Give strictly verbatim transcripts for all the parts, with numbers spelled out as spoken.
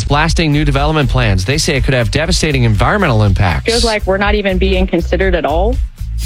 blasting new development plans. They say it could have devastating environmental impacts. Feels like we're not even being considered at all.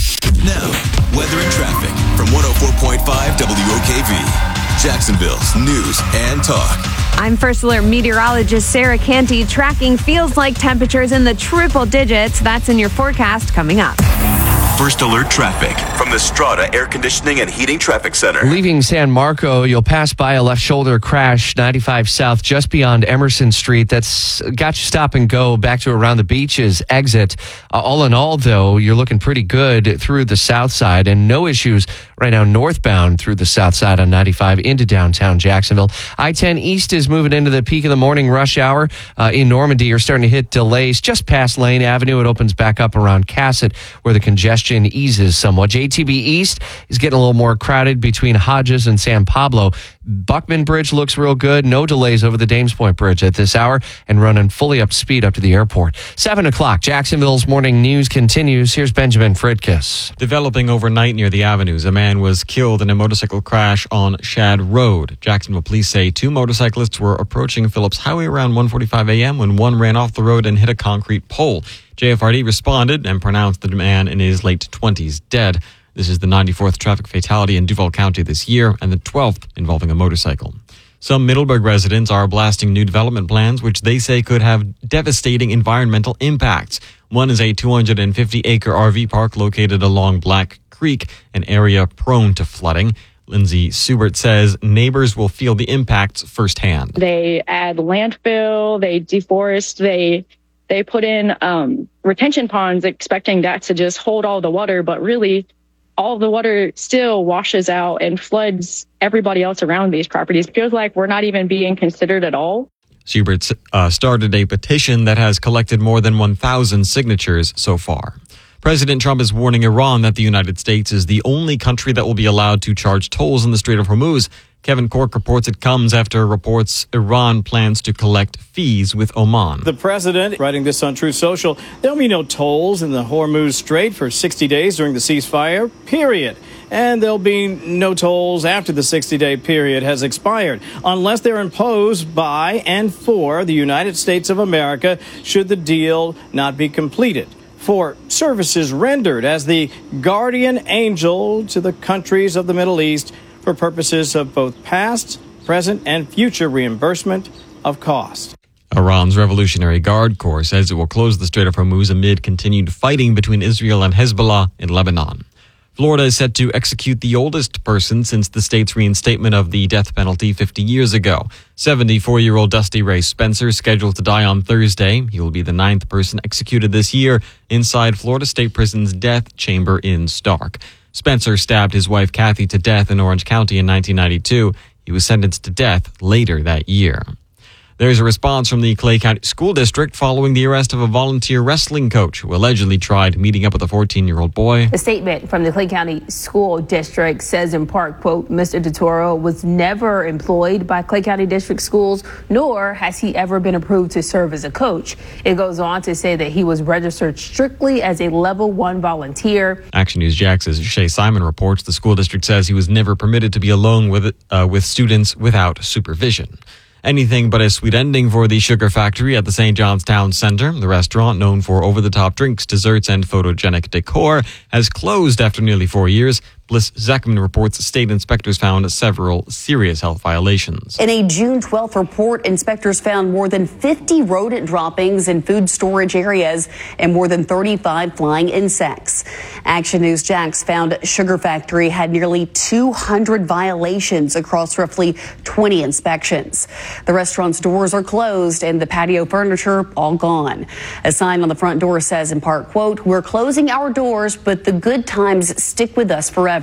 Now, weather and traffic from one oh four point five W O K V, Jacksonville's news and talk. I'm First Alert meteorologist Sarah Canty. Tracking feels like temperatures in the triple digits. That's in your forecast coming up. First Alert traffic from the Strata Air Conditioning and Heating Traffic Center. Leaving San Marco, you'll pass by a left shoulder crash, ninety-five South, just beyond Emerson Street. That's got you stop and go back to around the beaches exit. Uh, all in all, though, you're looking pretty good through the south side and no issues right now northbound through the south side on ninety-five into downtown Jacksonville. I ten East is moving into the peak of the morning rush hour. Uh, in Normandy, you're starting to hit delays just past Lane Avenue. It opens back up around Cassett where the congestion eases somewhat. J T B East is getting a little more crowded between Hodges and San Pablo. Buckman Bridge looks real good. No delays over the Dames Point Bridge at this hour and running fully up to speed up to the airport. Seven o'clock, Jacksonville's morning news continues. Here's Benjamin Fridkiss. Developing overnight near the avenues, a man was killed in a motorcycle crash on Shad Road. Jacksonville police say two motorcyclists were approaching Phillips Highway around one forty-five a.m. when one ran off the road and hit a concrete pole. J F R D responded and pronounced the man in his late twenties dead. This is the ninety-fourth traffic fatality in Duval County this year and the twelfth involving a motorcycle. Some Middleburg residents are blasting new development plans, which they say could have devastating environmental impacts. One is a two hundred fifty acre R V park located along Black Creek, an area prone to flooding. Lindsay Subert says neighbors will feel the impacts firsthand. They add landfill, they deforest, they they put in um, retention ponds expecting that to just hold all the water, but really all the water still washes out and floods everybody else around these properties. It feels like we're not even being considered at all. Subert uh, started a petition that has collected more than one thousand signatures so far. President Trump is warning Iran that the United States is the only country that will be allowed to charge tolls in the Strait of Hormuz. Kevin Corke reports it comes after reports Iran plans to collect fees with Oman. The president writing this on Truth Social, there'll be no tolls in the Hormuz Strait for sixty days during the ceasefire, period. And there'll be no tolls after the sixty-day period has expired, unless they're imposed by and for the United States of America should the deal not be completed. For services rendered as the guardian angel to the countries of the Middle East for purposes of both past, present, and future reimbursement of cost. Iran's Revolutionary Guard Corps says it will close the Strait of Hormuz amid continued fighting between Israel and Hezbollah in Lebanon. Florida is set to execute the oldest person since the state's reinstatement of the death penalty fifty years ago. seventy-four-year-old Dusty Ray Spencer, scheduled to die on Thursday. He will be the ninth person executed this year inside Florida State Prison's death chamber in Stark. Spencer stabbed his wife Kathy to death in Orange County in nineteen ninety-two. He was sentenced to death later that year. There's a response from the Clay County School District following the arrest of a volunteer wrestling coach who allegedly tried meeting up with a fourteen-year-old boy. A statement from the Clay County School District says in part, quote, Mister DeToro was never employed by Clay County District Schools, nor has he ever been approved to serve as a coach. It goes on to say that he was registered strictly as a level one volunteer. Action News Jax's Shay Simon reports the school district says he was never permitted to be alone with, uh, with students without supervision. Anything but a sweet ending for the Sugar Factory at the Saint John's Town Center. The restaurant, known for over-the-top drinks, desserts, and photogenic decor, has closed after nearly four years. Bliss Zeckman reports state inspectors found several serious health violations. In a June twelfth report, inspectors found more than fifty rodent droppings in food storage areas and more than thirty-five flying insects. Action News Jax found Sugar Factory had nearly two hundred violations across roughly twenty inspections. The restaurant's doors are closed and the patio furniture all gone. A sign on the front door says in part, quote, we're closing our doors, but the good times stick with us forever.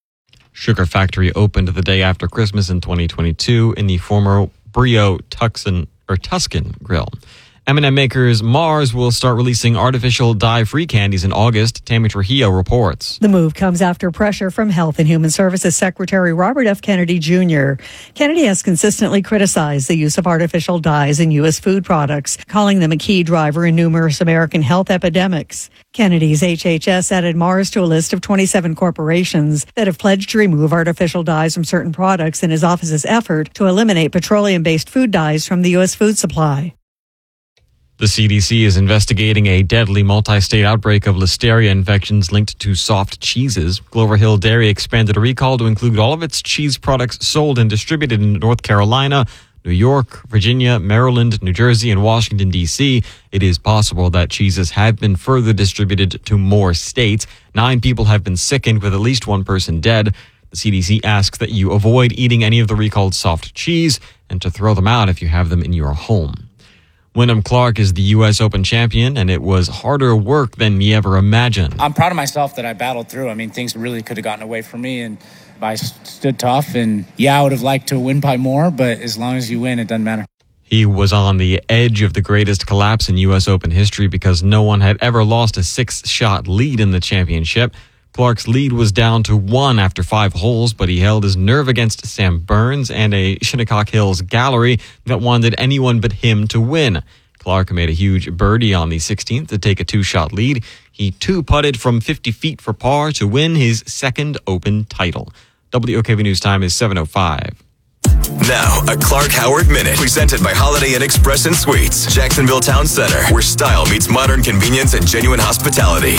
Sugar Factory opened the day after Christmas in twenty twenty-two in the former Brio Tucson or Tuscan Grill. M and M makers Mars will start releasing artificial dye-free candies in August. Tammy Trujillo reports. The move comes after pressure from Health and Human Services Secretary Robert F. Kennedy Junior Kennedy has consistently criticized the use of artificial dyes in U S food products, calling them a key driver in numerous American health epidemics. Kennedy's H H S added Mars to a list of twenty-seven corporations that have pledged to remove artificial dyes from certain products in his office's effort to eliminate petroleum-based food dyes from the U S food supply. The C D C is investigating a deadly multi-state outbreak of listeria infections linked to soft cheeses. Glover Hill Dairy expanded a recall to include all of its cheese products sold and distributed in North Carolina, New York, Virginia, Maryland, New Jersey, and Washington, D C. It is possible that cheeses have been further distributed to more states. Nine people have been sickened, with at least one person dead. The C D C asks that you avoid eating any of the recalled soft cheese and to throw them out if you have them in your home. Wyndham Clark is the U S Open champion, and it was harder work than he ever imagined. I'm proud of myself that I battled through. I mean, things really could have gotten away from me, and I stood tough. And yeah, I would have liked to win by more, but as long as you win, it doesn't matter. He was on the edge of the greatest collapse in U S Open history because no one had ever lost a six-shot lead in the championship. Clark's lead was down to one after five holes, but he held his nerve against Sam Burns and a Shinnecock Hills gallery that wanted anyone but him to win. Clark made a huge birdie on the sixteenth to take a two-shot lead. He two-putted from fifty feet for par to win his second Open title. W O K V News time is seven oh five. Now, a Clark Howard Minute, presented by Holiday Inn Express and Suites, Jacksonville Town Center, where style meets modern convenience and genuine hospitality.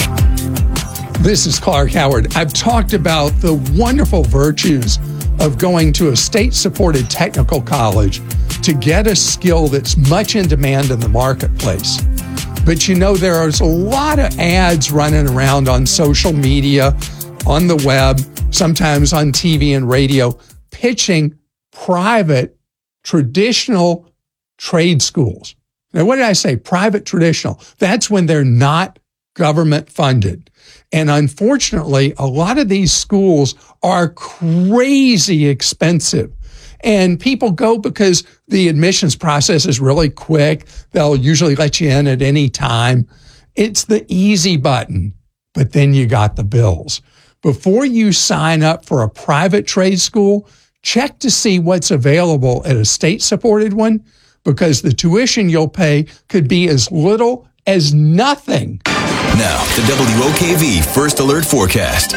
This is Clark Howard. I've talked about the wonderful virtues of going to a state-supported technical college to get a skill that's much in demand in the marketplace. But you know, there's a lot of ads running around on social media, on the web, sometimes on T V and radio, pitching private, traditional trade schools. Now, what did I say? Private, traditional. That's when they're not government funded. And unfortunately, a lot of these schools are crazy expensive. And people go because the admissions process is really quick. They'll usually let you in at any time. It's the easy button, but then you got the bills. Before you sign up for a private trade school, check to see what's available at a state-supported one, because the tuition you'll pay could be as little as nothing. Now, the W O K V First Alert Forecast.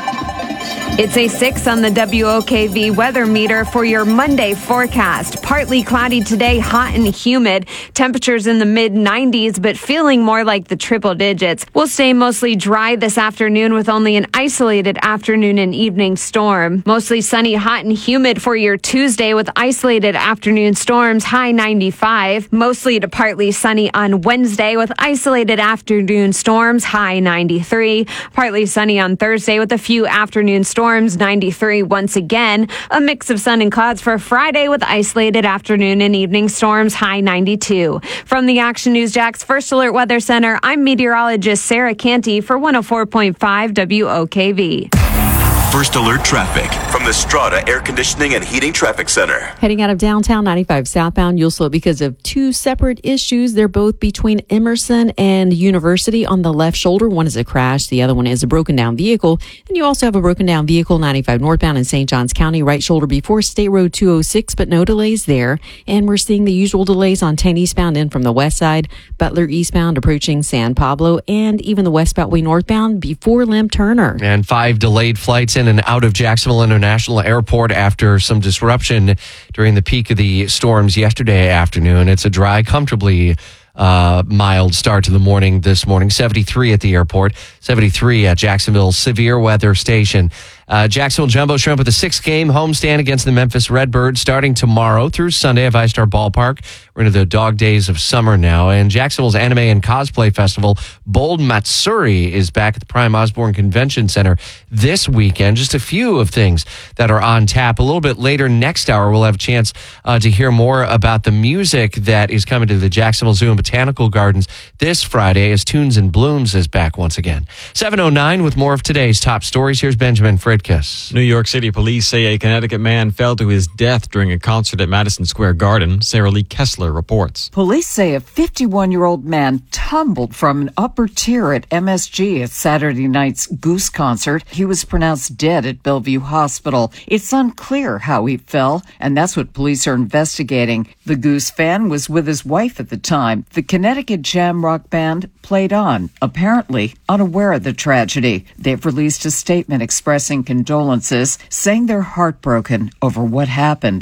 It's a six on the W O K V weather meter for your Monday forecast. Partly cloudy today, hot and humid. Temperatures in the mid nineties, but feeling more like the triple digits. We'll stay mostly dry this afternoon with only an isolated afternoon and evening storm. Mostly sunny, hot and humid for your Tuesday with isolated afternoon storms, high ninety-five. Mostly to partly sunny on Wednesday with isolated afternoon storms, high ninety-three. Partly sunny on Thursday with a few afternoon storms. ninety-three once again. A mix of sun and clouds for Friday with isolated afternoon and evening storms, high ninety-two. From the Action News Jax First Alert Weather Center, I'm meteorologist Sarah Canty for one oh four point five W O K V. First Alert Traffic from the Strata Air Conditioning and Heating Traffic Center. Heading out of downtown ninety-five southbound, you'll slow because of two separate issues. They're both between Emerson and University on the left shoulder. One is a crash. The other one is a broken down vehicle. And you also have a broken down vehicle ninety-five northbound in Saint Johns County, right shoulder before State Road two oh six, but no delays there. And we're seeing the usual delays on ten eastbound in from the west side, Butler eastbound approaching San Pablo, and even the West Beltway northbound before Limp Turner. And five delayed flights in and out of Jacksonville International Airport after some disruption during the peak of the storms yesterday afternoon. It's a dry, comfortably uh, mild start to the morning this morning. seventy-three at the airport, seventy-three at Jacksonville Severe Weather Station. Uh, Jacksonville Jumbo Shrimp with a six-game homestand against the Memphis Redbirds starting tomorrow through Sunday at VyStar Ballpark. We're into the dog days of summer now. And Jacksonville's Anime and Cosplay Festival, Bold Matsuri, is back at the Prime Osborne Convention Center this weekend. Just a few of things that are on tap. A little bit later next hour, we'll have a chance uh, to hear more about the music that is coming to the Jacksonville Zoo and Botanical Gardens this Friday as Tunes and Blooms is back once again. seven oh nine with more of today's top stories. Here's Benjamin Fred. New York City police say a Connecticut man fell to his death during a concert at Madison Square Garden. Sarah Lee Kessler reports. Police say a fifty-one-year-old man tumbled from an upper tier at M S G at Saturday night's Goose concert. He was pronounced dead at Bellevue Hospital. It's unclear how he fell, and that's what police are investigating. The Goose fan was with his wife at the time. The Connecticut Jam Rock Band played on, apparently unaware of the tragedy. They've released a statement expressing condolences, saying they're heartbroken over what happened.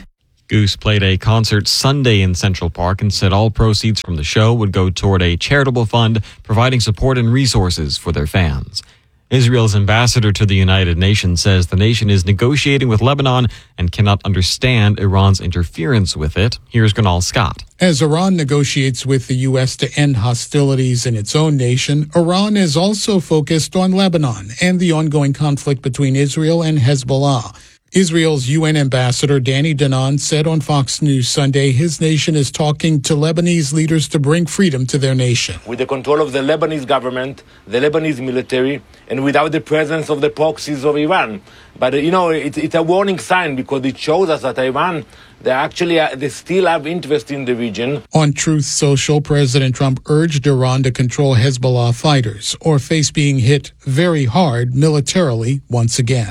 Goose played a concert Sunday in Central Park and said all proceeds from the show would go toward a charitable fund providing support and resources for their fans. Israel's ambassador to the United Nations says the nation is negotiating with Lebanon and cannot understand Iran's interference with it. Here's Gunal Scott. As Iran negotiates with the U S to end hostilities in its own nation, Iran is also focused on Lebanon and the ongoing conflict between Israel and Hezbollah. Israel's U N ambassador Danny Danon said on Fox News Sunday his nation is talking to Lebanese leaders to bring freedom to their nation. With the control of the Lebanese government, the Lebanese military, and without the presence of the proxies of Iran. But, you know, it, it's a warning sign because it shows us that Iran, they actually uh, they still have interest in the region. On Truth Social, President Trump urged Iran to control Hezbollah fighters or face being hit very hard militarily once again.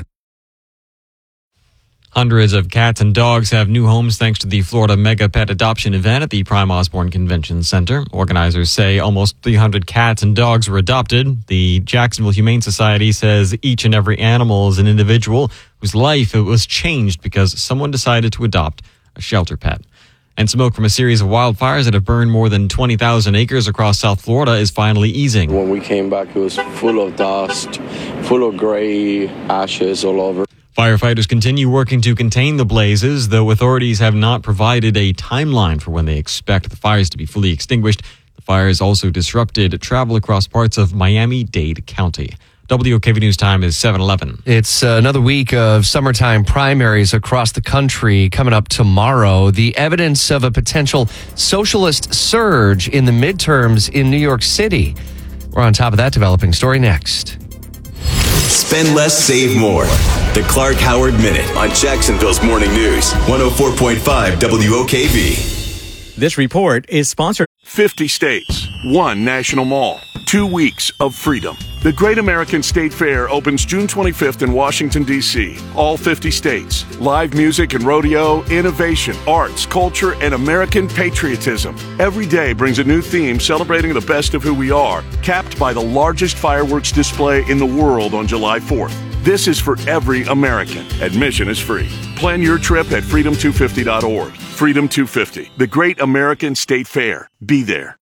Hundreds of cats and dogs have new homes thanks to the Florida Mega Pet Adoption event at the Prime Osborne Convention Center. Organizers say almost three hundred cats and dogs were adopted. The Jacksonville Humane Society says each and every animal is an individual whose life was changed because someone decided to adopt a shelter pet. And smoke from a series of wildfires that have burned more than twenty thousand acres across South Florida is finally easing. When we came back, it was full of dust, full of gray ashes all over. Firefighters continue working to contain the blazes, though authorities have not provided a timeline for when they expect the fires to be fully extinguished. The fires also disrupted travel across parts of Miami-Dade County. W O K V News time is seven eleven. It's uh, another week of summertime primaries across the country coming up tomorrow. The evidence of a potential socialist surge in the midterms in New York City. We're on top of that developing story next. Spend less, save more. The Clark Howard Minute on Jacksonville's Morning News, one oh four point five W O K V. This report is sponsored. fifty states, one national mall, two weeks of freedom. The Great American State Fair opens June twenty-fifth in Washington, D C All fifty states. Live music and rodeo, innovation, arts, culture, and American patriotism. Every day brings a new theme celebrating the best of who we are, capped by the largest fireworks display in the world on July fourth. This is for every American. Admission is free. Plan your trip at freedom two fifty dot org. Freedom two fifty, the Great American State Fair. Be there.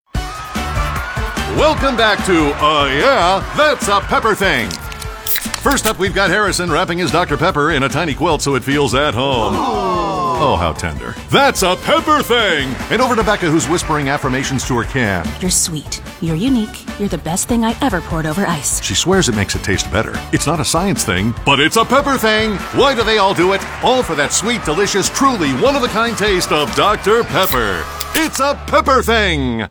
Welcome back to Uh Yeah, That's a Pepper Thing. First up, we've got Harrison wrapping his Doctor Pepper in a tiny quilt so it feels at home. Oh, how tender. That's a Pepper Thing! And over to Becca, who's whispering affirmations to her can. You're sweet. You're unique. You're the best thing I ever poured over ice. She swears it makes it taste better. It's not a science thing, but it's a pepper thing. Why do they all do it? All for that sweet, delicious, truly one-of-a-kind taste of Doctor Pepper. It's a Pepper Thing!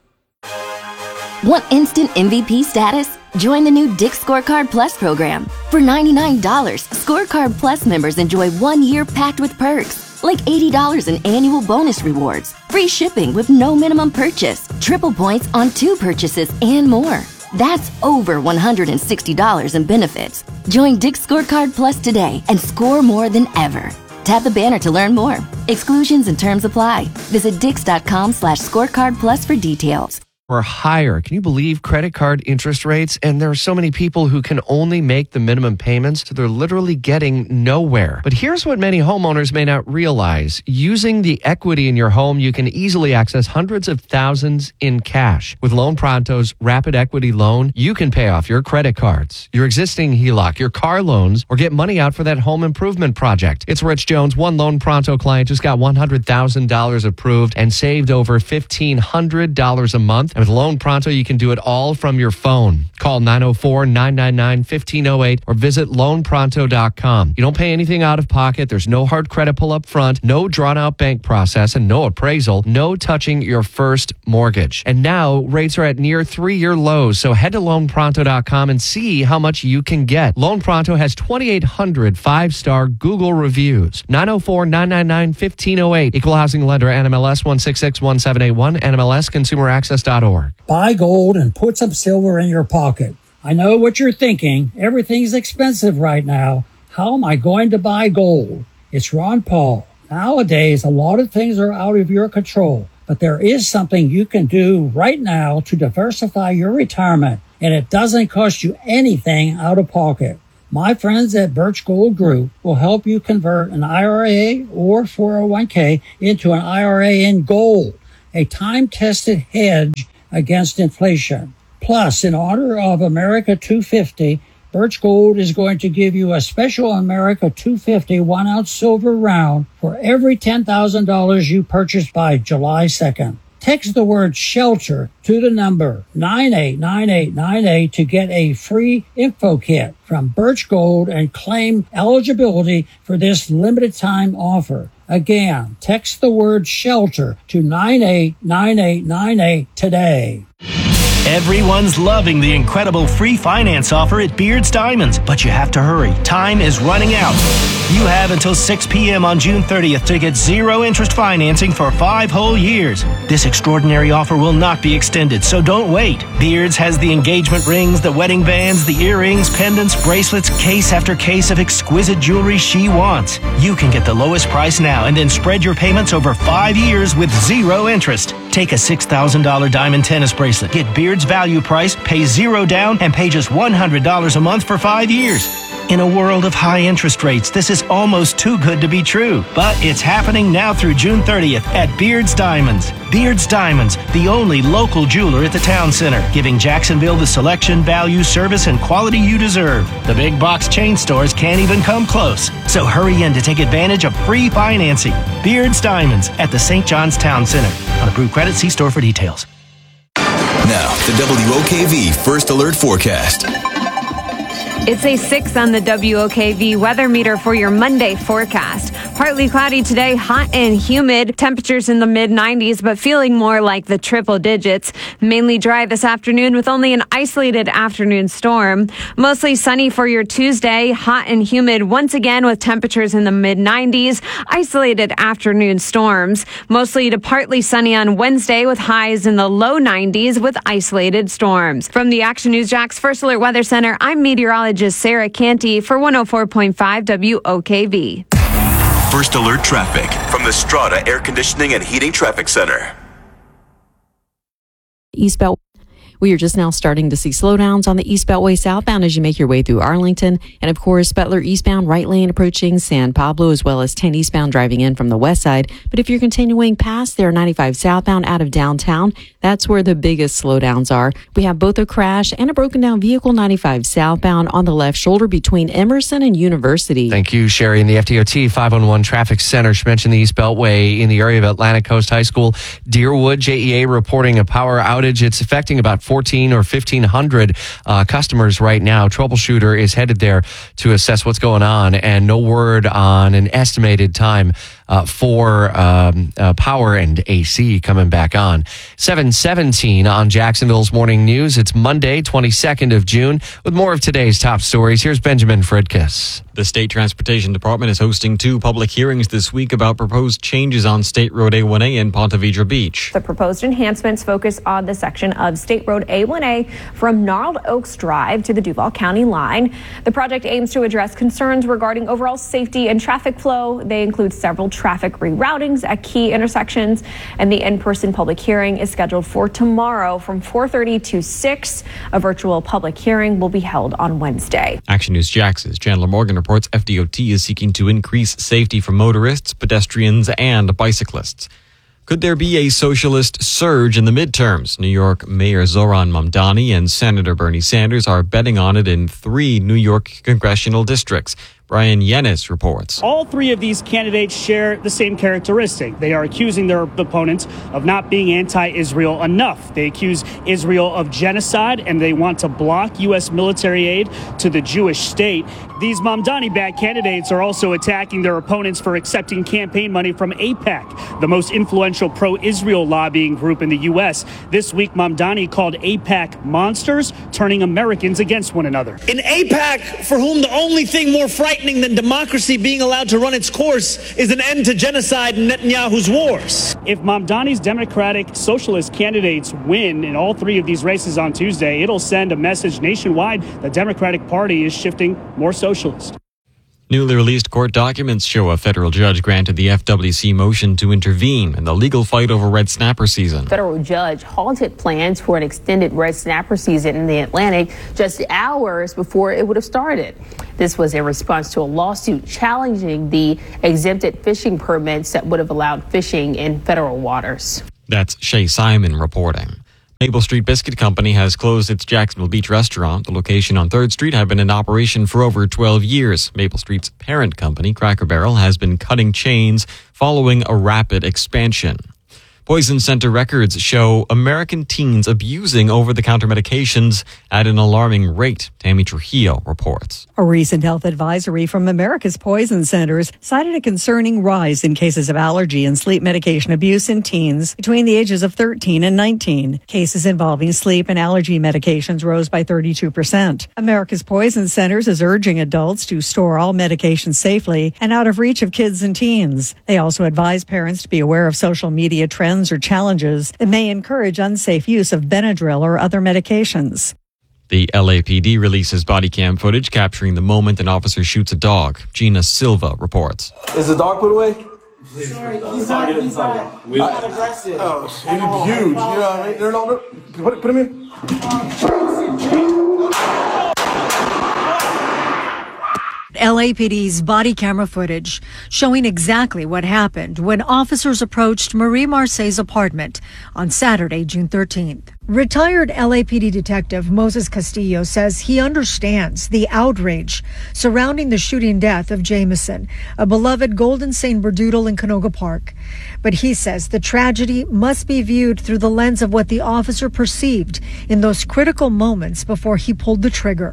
Want instant M V P status? Join the new Dick's Scorecard Plus program. For ninety-nine dollars, Scorecard Plus members enjoy one year packed with perks, like eighty dollars in annual bonus rewards, free shipping with no minimum purchase, triple points on two purchases, and more. That's over one hundred sixty dollars in benefits. Join Dick's Scorecard Plus today and score more than ever. Tap the banner to learn more. Exclusions and terms apply. Visit dix.com slash scorecard plus for details. Or higher. Can you believe credit card interest rates? And there are so many people who can only make the minimum payments, so they're literally getting nowhere. But here's what many homeowners may not realize. Using the equity in your home, you can easily access hundreds of thousands in cash. With Loan Pronto's Rapid Equity Loan, you can pay off your credit cards, your existing H E L O C, your car loans, or get money out for that home improvement project. It's Rich Jones. One Loan Pronto client just got one hundred thousand dollars approved and saved over fifteen hundred dollars a month. And with Loan Pronto, you can do it all from your phone. Call nine oh four, nine nine nine, one five oh eight or visit loan pronto dot com. You don't pay anything out of pocket. There's no hard credit pull up front, no drawn out bank process, and no appraisal, no touching your first mortgage. And now rates are at near three-year lows. So head to loan pronto dot com and see how much you can get. Loan Pronto has twenty-eight hundred five-star Google reviews. nine oh four, nine nine nine, one five oh eight. Equal housing lender, N M L S one six six one seven eight one, N M L S consumer access dot org. Buy gold and put some silver in your pocket. I know what you're thinking. Everything's expensive right now. How am I going to buy gold? It's Ron Paul. Nowadays, a lot of things are out of your control, but there is something you can do right now to diversify your retirement, and it doesn't cost you anything out of pocket. My friends at Birch Gold Group will help you convert an I R A or four oh one k into an I R A in gold, a time-tested hedge against inflation. Plus, in honor of America two fifty, Birch Gold is going to give you a special America two fifty one-ounce silver round for every ten thousand dollars you purchase by July second. Text the word SHELTER to the number nine eight nine eight nine eight to get a free info kit from Birch Gold and claim eligibility for this limited time offer. Again, text the word SHELTER to nine eight nine eight nine eight today. Everyone's loving the incredible free finance offer at Beard's Diamonds, but you have to hurry. Time is running out. You have until six p.m. on June thirtieth to get zero interest financing for five whole years. This extraordinary offer will not be extended, so don't wait. Beard's has the engagement rings, the wedding bands, the earrings, pendants, bracelets, case after case of exquisite jewelry she wants. You can get the lowest price now and then spread your payments over five years with zero interest. Take a six thousand dollars diamond tennis bracelet. Get Beard's value price, pay zero down, and pay just one hundred dollars a month for five years. In a world of high interest rates, this is almost too good to be true. But it's happening now through June thirtieth at Beard's Diamonds. Beard's Diamonds, the only local jeweler at the town center, giving Jacksonville the selection, value, service, and quality you deserve. The big box chain stores can't even come close. So hurry in to take advantage of free financing. Beard's Diamonds at the Saint John's Town Center. On approved credit, see store for details. Now, the W O K V First Alert Forecast. It's a six on the W O K V weather meter for your Monday forecast. Partly cloudy today, hot and humid. Temperatures in the mid nineties, but feeling more like the triple digits. Mainly dry this afternoon with only an isolated afternoon storm. Mostly sunny for your Tuesday, hot and humid once again with temperatures in the mid nineties. Isolated afternoon storms. Mostly to partly sunny on Wednesday with highs in the low nineties with isolated storms. From the Action News Jax First Alert Weather Center, I'm meteorologist Sarah Canty for one oh four point five W O K V. First Alert Traffic from the Strata Air Conditioning and Heating Traffic Center. East Belt. We are just now starting to see slowdowns on the East Beltway southbound as you make your way through Arlington. And of course, Butler eastbound, right lane approaching San Pablo, as well as ten eastbound driving in from the west side. But if you're continuing past there, ninety-five southbound out of downtown, that's where the biggest slowdowns are. We have both a crash and a broken down vehicle, ninety-five southbound on the left shoulder between Emerson and University. Thank you, Sherry. In the F D O T five one one Traffic Center, she mentioned the East Beltway in the area of Atlantic Coast High School. Deerwood, J E A reporting a power outage. It's affecting about fourteen or fifteen hundred uh, customers right now. Troubleshooter is headed there to assess what's going on, and no word on an estimated time uh, for um, uh, power and A C coming back on. seven seventeen on Jacksonville's Morning News. It's Monday, twenty-second of June. With more of today's top stories, here's Benjamin Fredkiss. The State Transportation Department is hosting two public hearings this week about proposed changes on State Road A one A in Ponte Vedra Beach. The proposed enhancements focus on the section of State Road A one A from Gnarled Oaks Drive to the Duval County line. The project aims to address concerns regarding overall safety and traffic flow. They include several traffic reroutings at key intersections, and the in-person public hearing is scheduled for tomorrow from four thirty to six. A virtual public hearing will be held on Wednesday. Action News Jax's Chandler Morgan reports F D O T is seeking to increase safety for motorists, pedestrians, and bicyclists. Could there be a socialist surge in the midterms? New York Mayor Zohran Mamdani and Senator Bernie Sanders are betting on it in three New York congressional districts. Brian Yennis reports. All three of these candidates share the same characteristic. They are accusing their opponents of not being anti-Israel enough. They accuse Israel of genocide, and they want to block U S military aid to the Jewish state. These Mamdani-backed candidates are also attacking their opponents for accepting campaign money from AIPAC, the most influential pro-Israel lobbying group in the U S. This week, Mamdani called AIPAC monsters, turning Americans against one another. In AIPAC, for whom the only thing more frightening than democracy being allowed to run its course is an end to genocide and Netanyahu's wars. If Mamdani's Democratic Socialist candidates win in all three of these races on Tuesday, it'll send a message nationwide the Democratic Party is shifting more socialist. Newly released court documents show a federal judge granted the F W C motion to intervene in the legal fight over red snapper season. Federal judge halted plans for an extended red snapper season in the Atlantic just hours before it would have started. This was in response to a lawsuit challenging the exempted fishing permits that would have allowed fishing in federal waters. That's Shay Simon reporting. Maple Street Biscuit Company has closed its Jacksonville Beach restaurant. The location on third Street had been in operation for over twelve years. Maple Street's parent company, Cracker Barrel, has been cutting chains following a rapid expansion. Poison Center records show American teens abusing over-the-counter medications at an alarming rate. Tammy Trujillo reports. A recent health advisory from America's Poison Centers cited a concerning rise in cases of allergy and sleep medication abuse in teens between the ages of thirteen and nineteen. Cases involving sleep and allergy medications rose by thirty-two percent. America's Poison Centers is urging adults to store all medications safely and out of reach of kids and teens. They also advise parents to be aware of social media trends or challenges that may encourage unsafe use of Benadryl or other medications. The L A P D releases body cam footage capturing the moment an officer shoots a dog. Gina Silva reports. Is the dog put away? Sorry, he's not getting inside. We not aggressive. Oh, he's huge. You know what I mean? They're not. Put, put him in. L A P D's body camera footage showing exactly what happened when officers approached Marie Marseille's apartment on Saturday, June thirteenth. Retired L A P D detective Moses Castillo says he understands the outrage surrounding the shooting death of Jamison, a beloved Golden Saint Berdoodle in Canoga Park. But he says the tragedy must be viewed through the lens of what the officer perceived in those critical moments before he pulled the trigger.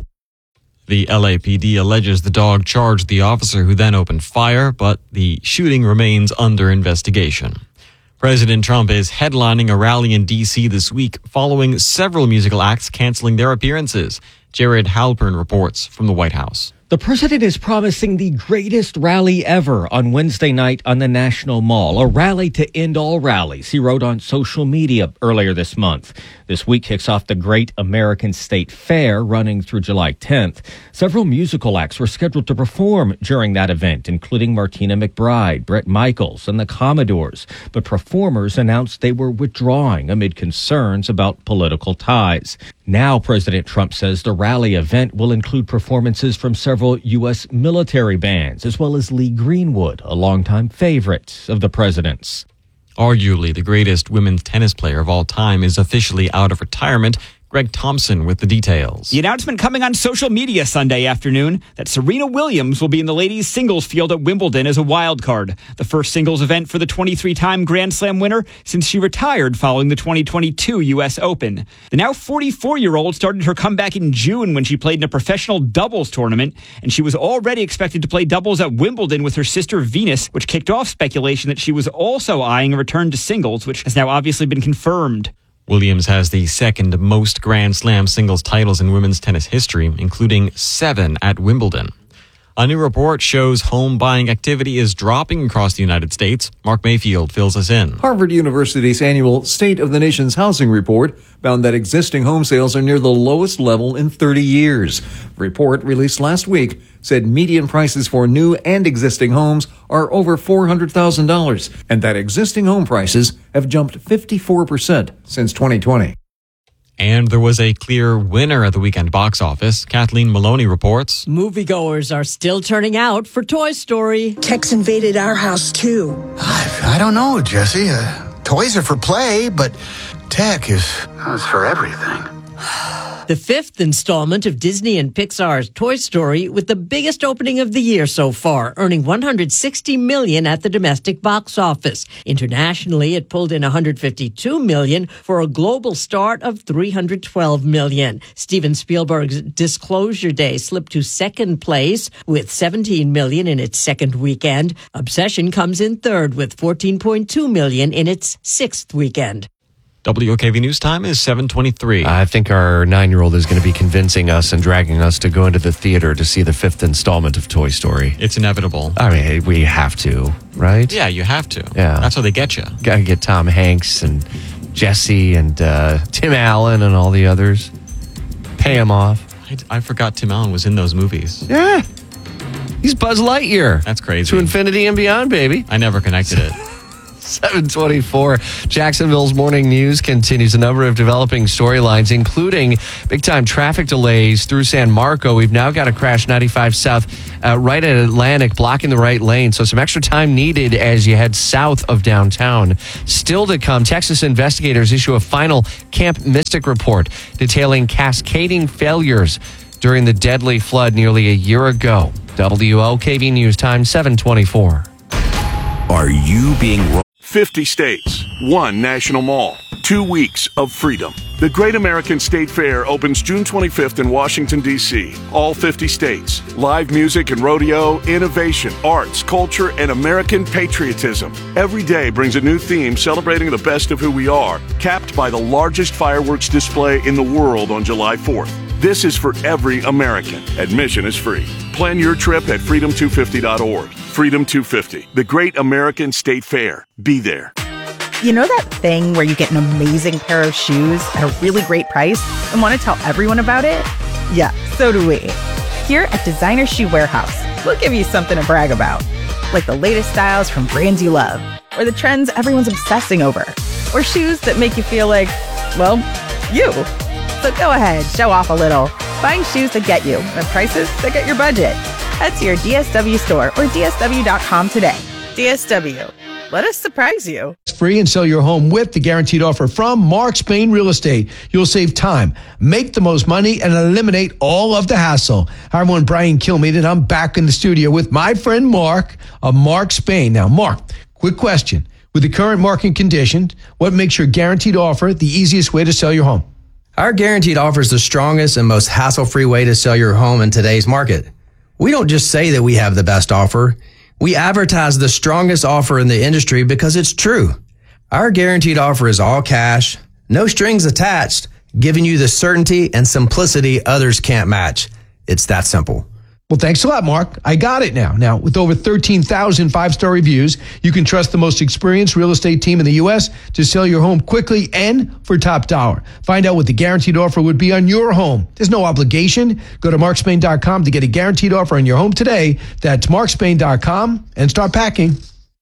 The L A P D alleges the dog charged the officer, who then opened fire, but the shooting remains under investigation. President Trump is headlining a rally in D C this week following several musical acts canceling their appearances. Jared Halpern reports from the White House. The president is promising the greatest rally ever on Wednesday night on the National Mall, a rally to end all rallies, he wrote on social media earlier this month. This week kicks off the Great American State Fair running through July tenth. Several musical acts were scheduled to perform during that event, including Martina McBride, Bret Michaels, and the Commodores. But performers announced they were withdrawing amid concerns about political ties. Now, President Trump says the rally event will include performances from several U S military bands, as well as Lee Greenwood, a longtime favorite of the president's. Arguably the greatest women's tennis player of all time is officially out of retirement. Greg Thompson with the details. The announcement coming on social media Sunday afternoon that Serena Williams will be in the ladies' singles field at Wimbledon as a wild card, the first singles event for the twenty-three-time Grand Slam winner since she retired following the twenty twenty-two U S Open. The now forty-four-year-old started her comeback in June when she played in a professional doubles tournament, and she was already expected to play doubles at Wimbledon with her sister Venus, which kicked off speculation that she was also eyeing a return to singles, which has now obviously been confirmed. Williams has the second most Grand Slam singles titles in women's tennis history, including seven at Wimbledon. A new report shows home buying activity is dropping across the United States. Mark Mayfield fills us in. Harvard University's annual State of the Nation's Housing Report found that existing home sales are near the lowest level in thirty years. The report, released last week, said median prices for new and existing homes are over four hundred thousand dollars, and that existing home prices have jumped fifty-four percent since twenty twenty. And there was a clear winner at the weekend box office. Kathleen Maloney reports. Moviegoers are still turning out for Toy Story. Tech's invaded our house, too. I, I don't know, Jesse. Uh, toys are for play, but tech is, is for everything. The fifth installment of Disney and Pixar's Toy Story with the biggest opening of the year so far, earning one hundred sixty million dollars at the domestic box office. Internationally, it pulled in one hundred fifty-two million dollars for a global start of three hundred twelve million dollars. Steven Spielberg's Disclosure Day slipped to second place with seventeen million dollars in its second weekend. Obsession comes in third with fourteen point two million dollars in its sixth weekend. W O K V News Time is seven twenty-three. I think our nine-year-old is going to be convincing us and dragging us to go into the theater to see the fifth installment of Toy Story. It's inevitable. I mean, we have to, right? Yeah, you have to. Yeah. That's how they get you. Got to get Tom Hanks and Jesse and uh, Tim Allen and all the others. Pay them off. I, I forgot Tim Allen was in those movies. Yeah. He's Buzz Lightyear. That's crazy. To infinity and beyond, baby. I never connected it. seven twenty-four. Jacksonville's morning news continues. A number of developing storylines, including big-time traffic delays through San Marco. We've now got a crash ninety-five South uh, right at Atlantic, blocking the right lane. So some extra time needed as you head south of downtown. Still to come, Texas investigators issue a final Camp Mystic report detailing cascading failures during the deadly flood nearly a year ago. W O K V News Time, seven twenty-four. Are you being fifty states, one national mall, two weeks of freedom. The Great American State Fair opens June twenty-fifth in Washington, D C All fifty states. Live music and rodeo, innovation, arts, culture, and American patriotism. Every day brings a new theme celebrating the best of who we are, capped by the largest fireworks display in the world on July fourth. This is for every American. Admission is free. Plan your trip at freedom two fifty dot org. Freedom two fifty, the Great American State Fair. Be there. You know that thing where you get an amazing pair of shoes at a really great price and want to tell everyone about it? Yeah, so do we. Here at Designer Shoe Warehouse, we'll give you something to brag about, like the latest styles from brands you love, or the trends everyone's obsessing over, or shoes that make you feel like, well, you. So go ahead, show off a little. Find shoes that get you at prices that get your budget. Head to your D S W store or D S W dot com today. D S W. Let us surprise you. Free and sell your home with the guaranteed offer from Mark Spain Real Estate. You'll save time, make the most money, and eliminate all of the hassle. Hi, everyone. Brian Kilmeade, and I'm back in the studio with my friend Mark of Mark Spain. Now, Mark, quick question. With the current market conditions, what makes your guaranteed offer the easiest way to sell your home? Our guaranteed offer is the strongest and most hassle-free way to sell your home in today's market. We don't just say that we have the best offer. We advertise the strongest offer in the industry because it's true. Our guaranteed offer is all cash, no strings attached, giving you the certainty and simplicity others can't match. It's that simple. Well, thanks a lot, Mark. I got it now. Now, with over thirteen thousand five-star reviews, you can trust the most experienced real estate team in the U S to sell your home quickly and for top dollar. Find out what the guaranteed offer would be on your home. There's no obligation. Go to mark spain dot com to get a guaranteed offer on your home today. That's mark spain dot com and start packing.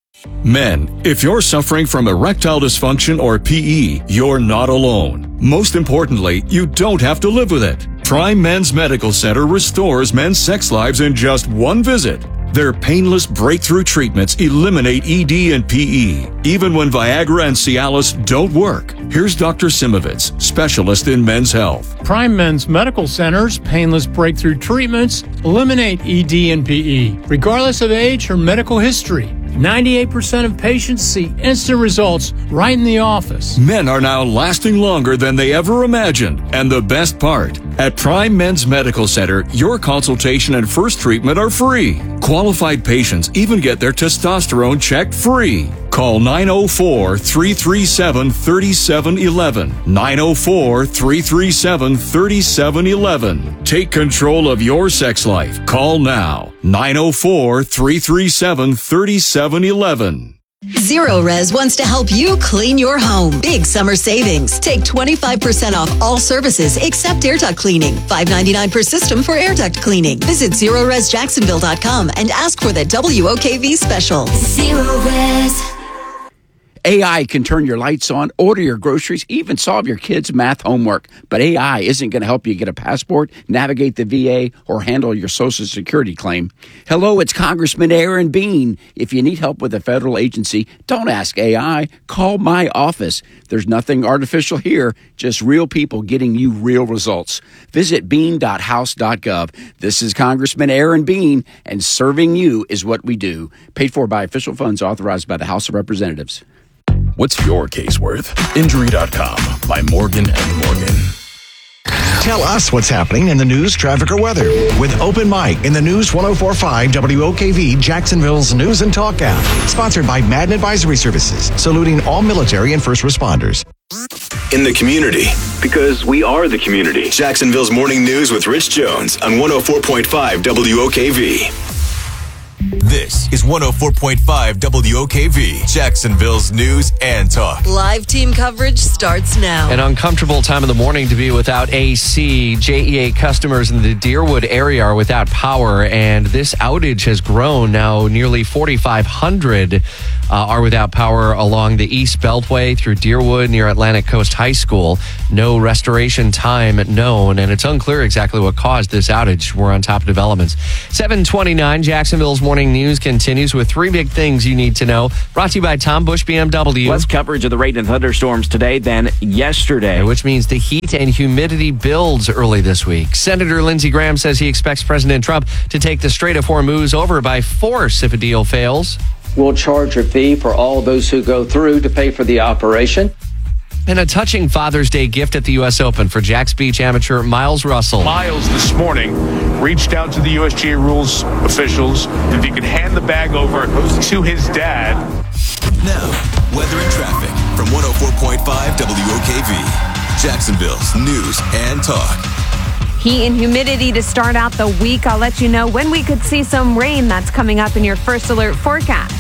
Men, if you're suffering from erectile dysfunction or P E, you're not alone. Most importantly, you don't have to live with it. Prime Men's Medical Center restores men's sex lives in just one visit. Their painless breakthrough treatments eliminate E D and P E, even when Viagra and Cialis don't work. Here's Doctor Simovitz, specialist in men's health. Prime Men's Medical Center's painless breakthrough treatments eliminate E D and P E, regardless of age or medical history. ninety-eight percent of patients see instant results right in the office. Men are now lasting longer than they ever imagined. And the best part, at Prime Men's Medical Center, your consultation and first treatment are free. Qualified patients even get their testosterone checked free. Call nine oh four, three three seven, three seven one one. nine oh four, three three seven, three seven one one. Take control of your sex life. Call now. nine oh four, three three seven, three seven one one. Zero Res wants to help you clean your home. Big summer savings. Take twenty-five percent off all services except air duct cleaning. five ninety-nine per system for air duct cleaning. Visit zero res jacksonville dot com and ask for the W O K V special. Zero Res. A I can turn your lights on, order your groceries, even solve your kids' math homework. But A I isn't going to help you get a passport, navigate the V A, or handle your Social Security claim. Hello, it's Congressman Aaron Bean. If you need help with a federal agency, don't ask A I. Call my office. There's nothing artificial here, just real people getting you real results. Visit bean dot house dot gov. This is Congressman Aaron Bean, and serving you is what we do. Paid for by official funds authorized by the House of Representatives. What's your case worth? Injury dot com by Morgan and Morgan. Tell us what's happening in the news, traffic, or weather with Open Mic in the News one oh four point five W O K V Jacksonville's News and Talk app. Sponsored by Madden Advisory Services, saluting all military and first responders. In the community, because we are the community. Jacksonville's Morning News with Rich Jones on one oh four point five W O K V. This is one oh four point five W O K V, Jacksonville's news and talk. Live team coverage starts now. An uncomfortable time of the morning to be without A C. J E A customers in the Deerwood area are without power, and this outage has grown. Now nearly forty-five hundred uh, are without power along the East Beltway through Deerwood near Atlantic Coast High School. No restoration time known, and it's unclear exactly what caused this outage. We're on top of developments. seven twenty-nine, Jacksonville's morning news continues with three big things you need to know. Brought to you by Tom Bush B M W. Less coverage of the rain and thunderstorms today than yesterday. Which means the heat and humidity builds early this week. Senator Lindsey Graham says he expects President Trump to take the Strait of Hormuz over by force if a deal fails. We'll charge a fee for all those who go through to pay for the operation. And a touching Father's Day gift at the U S Open for Jacks Beach amateur Miles Russell. Miles this morning reached out to the U S G A rules officials if he could hand the bag over to his dad. Now, weather and traffic from one oh four point five W O K V, Jacksonville's news and talk. Heat and humidity to start out the week. I'll let you know when we could see some rain. That's coming up in your First Alert forecast.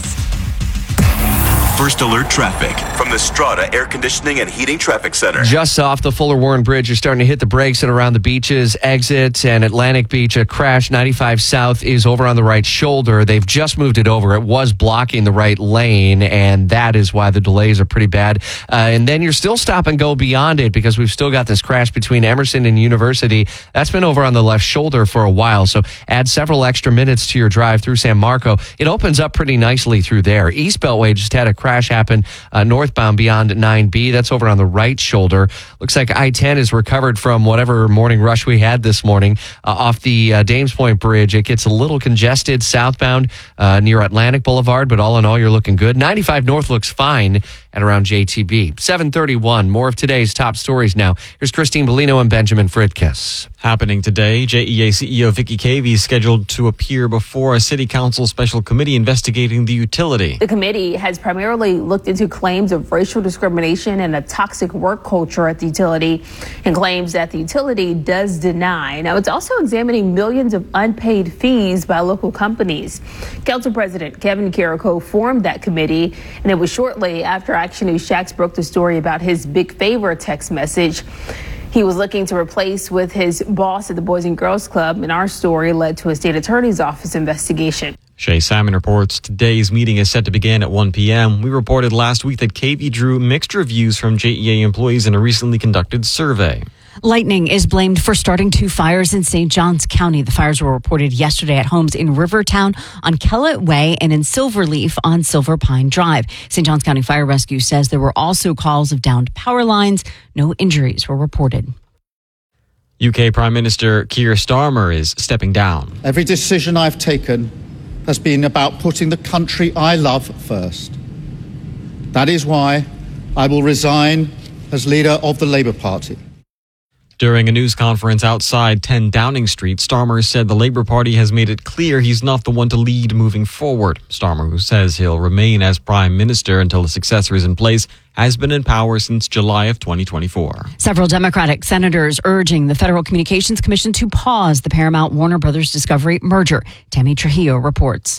First Alert traffic from the Strata Air Conditioning and Heating Traffic Center. Just off the Fuller Warren Bridge, you're starting to hit the brakes and around the beaches, exit and Atlantic Beach. A crash, ninety-five South, is over on the right shoulder. They've just moved it over. It was blocking the right lane, and that is why the delays are pretty bad. Uh, and then you're still stop and go beyond it because we've still got this crash between Emerson and University. That's been over on the left shoulder for a while, so add several extra minutes to your drive through San Marco. It opens up pretty nicely through there. East Beltway just had a crash happen uh, northbound beyond nine B. That's over on the right shoulder. Looks like I ten is recovered from whatever morning rush we had this morning uh, off the uh, Dames Point Bridge. It gets a little congested southbound uh, near Atlantic Boulevard, but all in all, you're looking good. ninety-five North looks fine at around J T B. seven thirty-one, more of today's top stories now. Here's Christine Bellino and Benjamin Fritkiss. Happening today, J E A C E O Vicky Cavey is scheduled to appear before a city council special committee investigating the utility. The committee has primarily looked into claims of racial discrimination and a toxic work culture at the utility and claims that the utility does deny. Now, it's also examining millions of unpaid fees by local companies. Council President Kevin Carrico formed that committee, and it was shortly after Action News Shacks broke the story about his big favor text message he was looking to replace with his boss at the Boys and Girls Club, and our story led to a state attorney's office investigation. Shay Salmon reports today's meeting is set to begin at one p.m. We reported last week that Cavey drew mixed reviews from J E A employees in a recently conducted survey. Lightning is blamed for starting two fires in Saint Johns County. The fires were reported yesterday at homes in Rivertown on Kellett Way and in Silverleaf on Silver Pine Drive. Saint Johns County Fire Rescue says there were also calls of downed power lines. No injuries were reported. U K Prime Minister Keir Starmer is stepping down. Every decision I've taken has been about putting the country I love first. That is why I will resign as leader of the Labour Party. During a news conference outside ten Downing Street, Starmer said the Labour Party has made it clear he's not the one to lead moving forward. Starmer, who says he'll remain as Prime Minister until a successor is in place, has been in power since July of twenty twenty-four. Several Democratic senators urging the Federal Communications Commission to pause the Paramount-Warner Brothers Discovery merger. Tammy Trujillo reports.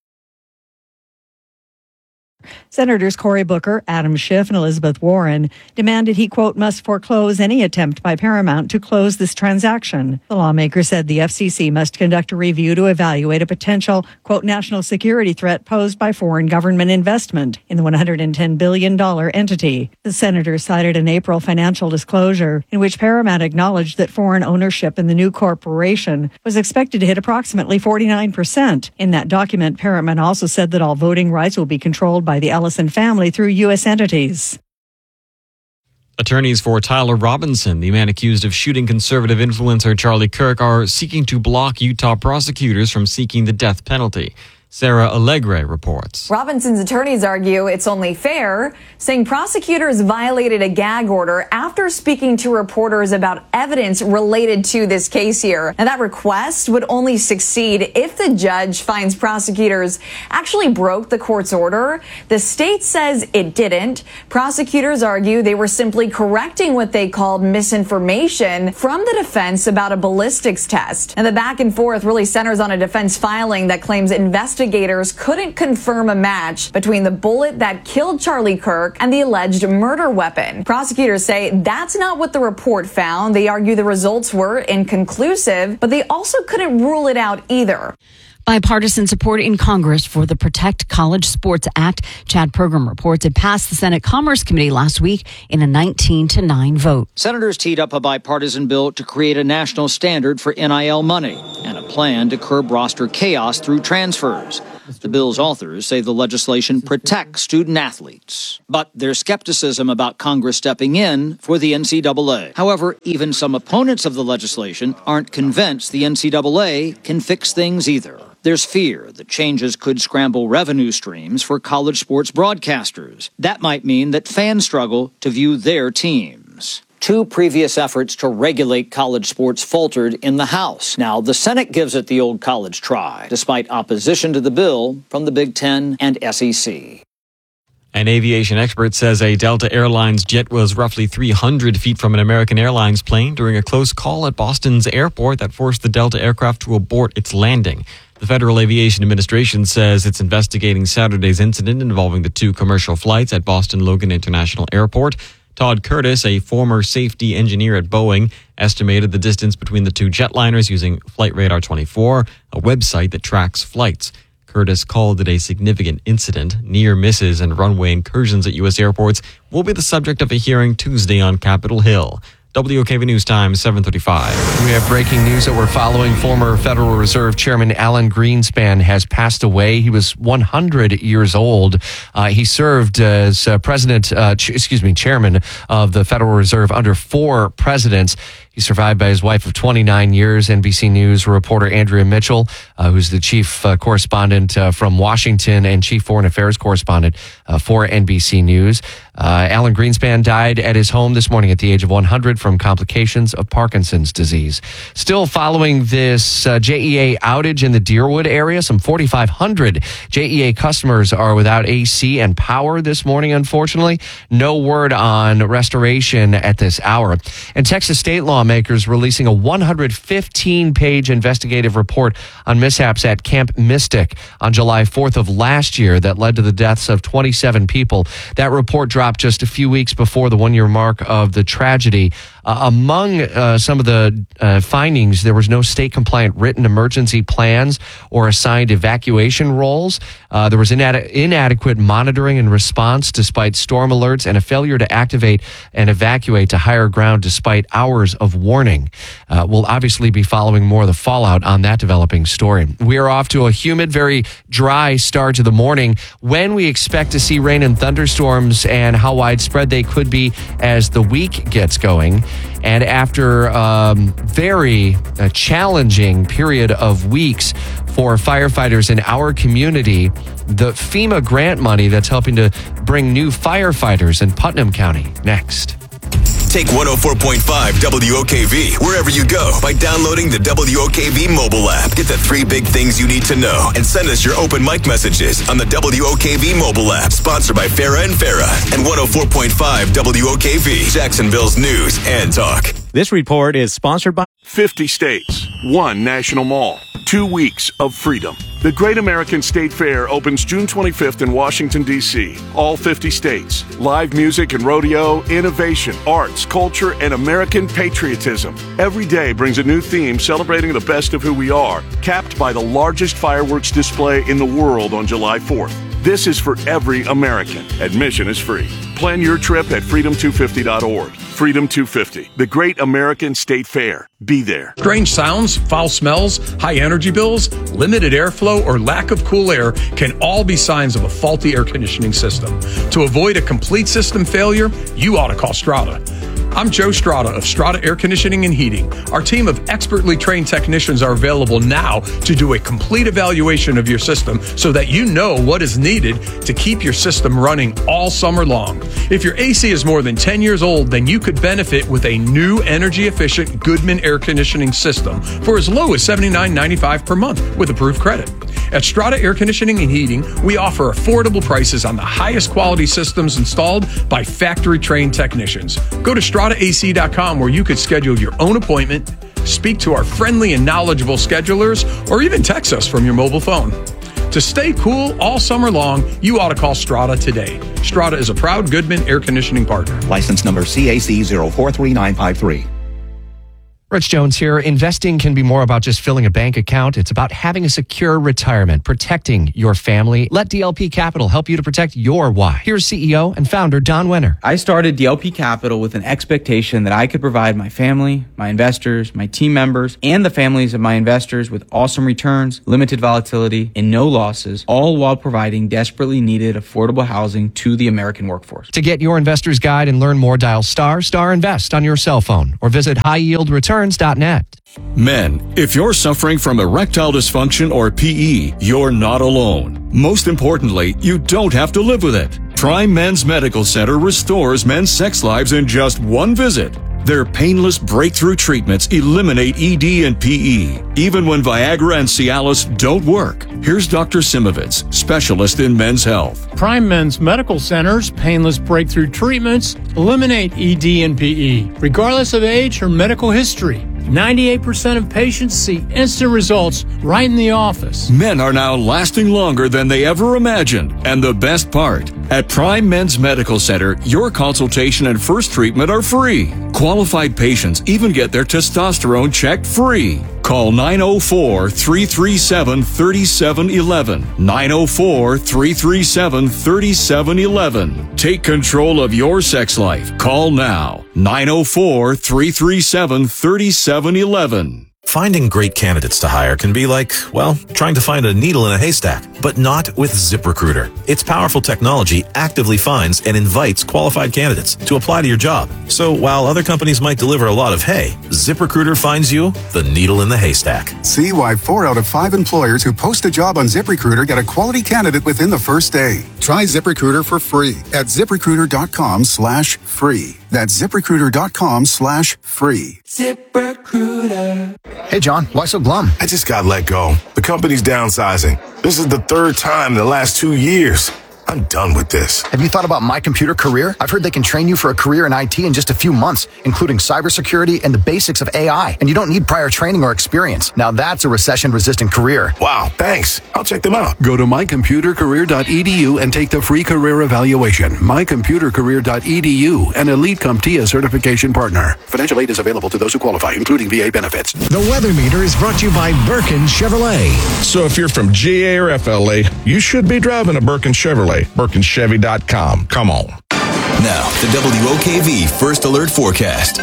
Senators Cory Booker, Adam Schiff, and Elizabeth Warren demanded he, quote, must foreclose any attempt by Paramount to close this transaction. The lawmaker said the F C C must conduct a review to evaluate a potential, quote, national security threat posed by foreign government investment in the one hundred ten billion dollars entity. The senators cited an April financial disclosure in which Paramount acknowledged that foreign ownership in the new corporation was expected to hit approximately forty-nine percent. In that document, Paramount also said that all voting rights will be controlled by the Ellison family through U S entities. Attorneys for Tyler Robinson, the man accused of shooting conservative influencer Charlie Kirk, are seeking to block Utah prosecutors from seeking the death penalty. Sarah Allegre reports. Robinson's attorneys argue it's only fair, saying prosecutors violated a gag order after speaking to reporters about evidence related to this case here. Now, that request would only succeed if the judge finds prosecutors actually broke the court's order. The state says it didn't. Prosecutors argue they were simply correcting what they called misinformation from the defense about a ballistics test. And the back and forth really centers on a defense filing that claims investigators investigators couldn't confirm a match between the bullet that killed Charlie Kirk and the alleged murder weapon. Prosecutors say that's not what the report found. They argue the results were inconclusive, but they also couldn't rule it out either. Bipartisan support in Congress for the Protect College Sports Act. Chad Program reports it passed the Senate Commerce Committee last week in a nineteen to nine vote. Senators teed up a bipartisan bill to create a national standard for N I L money and a plan to curb roster chaos through transfers. The bill's authors say the legislation protects student athletes, but there's skepticism about Congress stepping in for the N C double A. However, even some opponents of the legislation aren't convinced the N C double A can fix things either. There's fear that changes could scramble revenue streams for college sports broadcasters. That might mean that fans struggle to view their teams. Two previous efforts to regulate college sports faltered in the House. Now, the Senate gives it the old college try, despite opposition to the bill from the Big Ten and S E C. An aviation expert says a Delta Airlines jet was roughly three hundred feet from an American Airlines plane during a close call at Boston's airport that forced the Delta aircraft to abort its landing. The Federal Aviation Administration says it's investigating Saturday's incident involving the two commercial flights at Boston Logan International Airport. Todd Curtis, a former safety engineer at Boeing, estimated the distance between the two jetliners using Flight Radar twenty-four, a website that tracks flights. Curtis called it a significant incident. Near misses and runway incursions at U S airports will be the subject of a hearing Tuesday on Capitol Hill. W O K V News Time, seven thirty-five. We have breaking news that we're following. Former Federal Reserve Chairman Alan Greenspan has passed away. He was one hundred years old. Uh, he served as uh, president, uh, ch- excuse me, chairman of the Federal Reserve under four presidents. He's survived by his wife of twenty-nine years. N B C News reporter Andrea Mitchell, uh, who's the chief uh, correspondent uh, from Washington and chief foreign affairs correspondent uh, for N B C News. Uh, Alan Greenspan died at his home this morning at the age of one hundred from complications of Parkinson's disease. Still following this uh, J E A outage in the Deerwood area, some forty-five hundred J E A customers are without A C and power this morning, unfortunately. No word on restoration at this hour. And Texas state lawmakers releasing a one hundred fifteen page investigative report on mishaps at Camp Mystic on July fourth of last year that led to the deaths of twenty-seven people. That report dropped just a few weeks before the one-year mark of the tragedy. Uh, among uh, some of the uh, findings, there was no state-compliant written emergency plans or assigned evacuation roles. Uh, there was inad- inadequate monitoring and response despite storm alerts, and a failure to activate and evacuate to higher ground despite hours of warning. Uh, we'll obviously be following more of the fallout on that developing story. We are off to a humid, very dry start to the morning. When we expect to see rain and thunderstorms and how widespread they could be as the week gets going. And after a um, very uh, challenging period of weeks for firefighters in our community, the FEMA grant money that's helping to bring new firefighters in Putnam County. Next. Take one oh four point five W O K V wherever you go by downloading the W O K V mobile app. Get the three big things you need to know and send us your open mic messages on the W O K V mobile app. Sponsored by Farah and Farah and one oh four point five W O K V, Jacksonville's news and talk. This report is sponsored by fifty states, one national mall, two weeks of freedom. The Great American State Fair opens June twenty-fifth in Washington, D C All fifty states. Live music and rodeo, innovation, arts, culture, and American patriotism. Every day brings a new theme celebrating the best of who we are, capped by the largest fireworks display in the world on July fourth. This is for every American. Admission is free. Plan your trip at freedom two fifty dot org. Freedom two fifty, the Great American State Fair. Be there. Strange sounds, foul smells, high energy bills, limited airflow, or lack of cool air can all be signs of a faulty air conditioning system. To avoid a complete system failure, you ought to call Strata. I'm Joe Strata of Strata Air Conditioning and Heating. Our team of expertly trained technicians are available now to do a complete evaluation of your system so that you know what is needed to keep your system running all summer long. If your A C is more than ten years old, then you could benefit with a new energy-efficient Goodman air conditioning system for as low as seventy-nine ninety-five per month with approved credit. At Strata Air Conditioning and Heating, we offer affordable prices on the highest quality systems installed by factory-trained technicians. Go to strata A C dot com where you could schedule your own appointment, speak to our friendly and knowledgeable schedulers, or even text us from your mobile phone. To stay cool all summer long, you ought to call Strata today. Strata is a proud Goodman air conditioning partner. License number C A C zero four three nine five three. Rich Jones here. Investing can be more about just filling a bank account. It's about having a secure retirement, protecting your family. Let D L P Capital help you to protect your why. Here's C E O and founder Don Wenner. I started D L P Capital with an expectation that I could provide my family, my investors, my team members, and the families of my investors with awesome returns, limited volatility, and no losses, all while providing desperately needed affordable housing to the American workforce. To get your investor's guide and learn more, dial star star invest on your cell phone or visit high yield returns dot net. Men, if you're suffering from erectile dysfunction or P E, you're not alone. Most importantly, you don't have to live with it. Prime Men's Medical Center restores men's sex lives in just one visit. Their painless breakthrough treatments eliminate E D and P E, even when Viagra and Cialis don't work. Here's Doctor Simovitz, specialist in men's health. Prime Men's Medical Center's painless breakthrough treatments eliminate E D and P E, regardless of age or medical history. ninety-eight percent of patients see instant results right in the office. Men are now lasting longer than they ever imagined. And the best part, at Prime Men's Medical Center, your consultation and first treatment are free. Qualified patients even get their testosterone checked free. Call nine oh four, three three seven, three seven one one. nine oh four, three three seven, three seven one one. Take control of your sex life. Call now. nine oh four, three three seven, three seven one one. Finding great candidates to hire can be like, well, trying to find a needle in a haystack, but not with ZipRecruiter. Its powerful technology actively finds and invites qualified candidates to apply to your job. So while other companies might deliver a lot of hay, ZipRecruiter finds you the needle in the haystack. See why four out of five employers who post a job on ZipRecruiter get a quality candidate within the first day. Try ZipRecruiter for free at ZipRecruiter.com slash free. That's ZipRecruiter.com slash free. ZipRecruiter. Hey, John, why so glum? I just got let go. The company's downsizing. This is the third time in the last two years. I'm done with this. Have you thought about My Computer Career? I've heard they can train you for a career in I T in just a few months, including cybersecurity and the basics of A I. And you don't need prior training or experience. Now that's a recession-resistant career. Wow, thanks. I'll check them out. Go to my computer career dot e d u and take the free career evaluation. my computer career dot e d u, an Elite CompTIA certification partner. Financial aid is available to those who qualify, including V A benefits. The Weather Meter is brought to you by Birkin Chevrolet. So if you're from G A or F L A, you should be driving a Birkin Chevrolet. Birkin Chevy dot com. Come on. Now, the W O K V First Alert Forecast.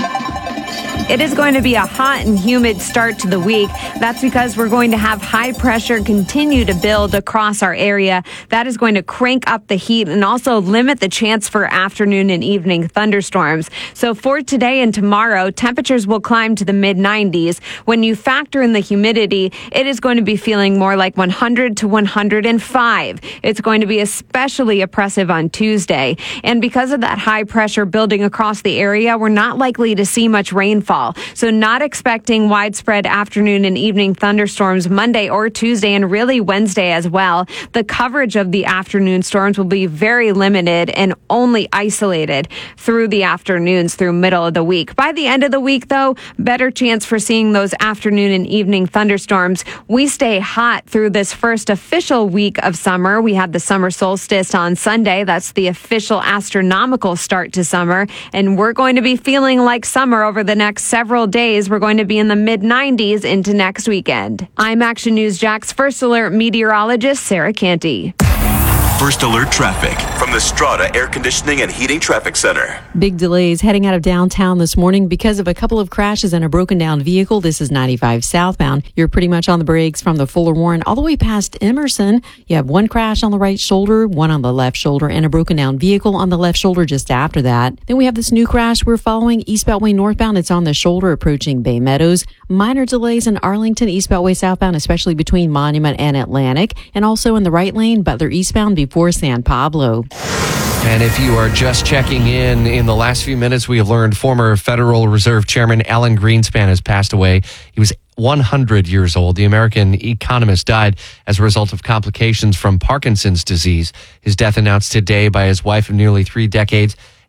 It is going to be a hot and humid start to the week. That's because we're going to have high pressure continue to build across our area. That is going to crank up the heat and also limit the chance for afternoon and evening thunderstorms. So for today and tomorrow, temperatures will climb to the mid nineties. When you factor in the humidity, it is going to be feeling more like one hundred to one hundred five. It's going to be especially oppressive on Tuesday. And because of that high pressure building across the area, we're not likely to see much rainfall. So not expecting widespread afternoon and evening thunderstorms Monday or Tuesday and really Wednesday as well. The coverage of the afternoon storms will be very limited and only isolated through the afternoons through middle of the week. By the end of the week, though, better chance for seeing those afternoon and evening thunderstorms. We stay hot through this first official week of summer. We have the summer solstice on Sunday. That's the official astronomical start to summer. And we're going to be feeling like summer over the next several days. We're going to be in the mid nineties into next weekend. I'm Action News Jack's First Alert meteorologist, Sarah Canty. First Alert traffic from the Strata Air Conditioning and Heating Traffic Center. Big delays heading out of downtown this morning because of a couple of crashes and a broken down vehicle. This is ninety-five southbound. You're pretty much on the brakes from the Fuller Warren all the way past Emerson. You have one crash on the right shoulder, one on the left shoulder, and a broken down vehicle on the left shoulder just after that. Then we have this new crash we're following East Beltway northbound. It's on the shoulder approaching Bay Meadows. Minor delays in Arlington, East Beltway southbound, especially between Monument and Atlantic, and also in the right lane, Butler eastbound before San Pablo. And if you are just checking in, in the last few minutes, we have learned former Federal Reserve Chairman Alan Greenspan has passed away. He was one hundred years old. The American economist died as a result of complications from Parkinson's disease. His death announced today by his wife of nearly three decades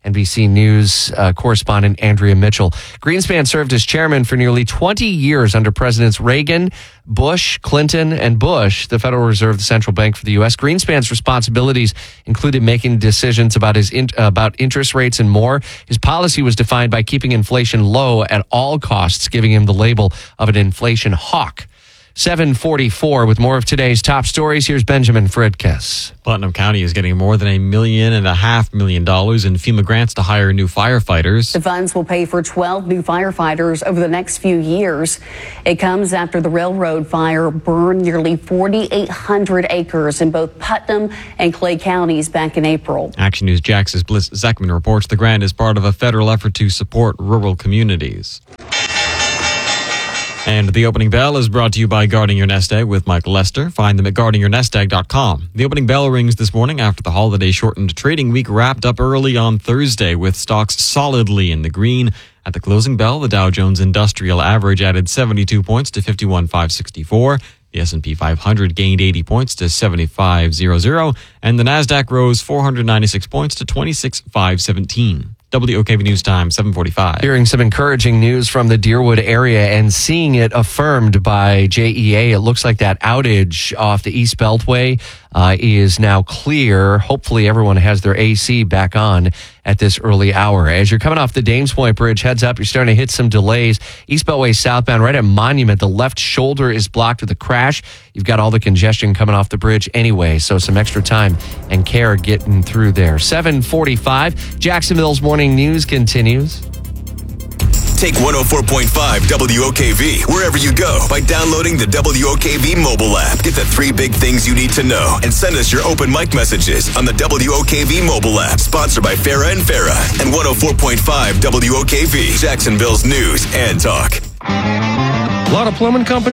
N B C News uh, correspondent Andrea Mitchell. Greenspan served as chairman for nearly twenty years under Presidents Reagan, Bush, Clinton, and Bush, the Federal Reserve, the central bank for the U S. Greenspan's responsibilities included making decisions about his in, about interest rates and more. His policy was defined by keeping inflation low at all costs, giving him the label of an inflation hawk. seven forty-four with more of today's top stories. Here's Benjamin Fridkes. Putnam County is getting more than a million and a half million dollars in FEMA grants to hire new firefighters. The funds will pay for twelve new firefighters over the next few years. It comes after the railroad fire burned nearly forty-eight hundred acres in both Putnam and Clay counties back in April. Action News Jax's Bliss Zeckman reports the grant is part of a federal effort to support rural communities. And the opening bell is brought to you by Guarding Your Nest Egg with Mike Lester. Find them at guarding your nest egg dot com. The opening bell rings this morning after the holiday shortened trading week wrapped up early on Thursday with stocks solidly in the green. At the closing bell, the Dow Jones Industrial Average added seventy-two points to fifty-one thousand five hundred sixty-four. The S and P five hundred gained eighty points to seventy-five thousand, and the Nasdaq rose four hundred ninety-six points to twenty-six thousand five hundred seventeen. W O K V News Time, seven forty-five. Hearing some encouraging news from the Deerwood area and seeing it affirmed by J E A. It looks like that outage off the East Beltway uh, is now clear. Hopefully everyone has their A C back on at this early hour. As you're coming off the Dames Point Bridge, heads up, you're starting to hit some delays. East Beltway southbound right at Monument, the left shoulder is blocked with a crash. You've got all the congestion coming off the bridge anyway, so some extra time and care getting through there. seven forty-five, Jacksonville's morning news continues. Take one oh four point five W O K V wherever you go by downloading the W O K V mobile app. Get the three big things you need to know and send us your open mic messages on the W O K V mobile app. Sponsored by Farah and Farah and one oh four point five W O K V, Jacksonville's news and talk. A lot of plumbing companies.